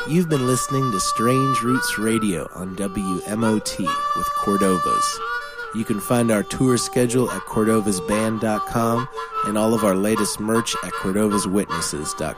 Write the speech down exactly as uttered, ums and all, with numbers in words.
You've been listening to Strange Roots Radio on W M O T with Cordovas. You can find our tour schedule at cordovas band dot com and all of our latest merch at cordovas witnesses dot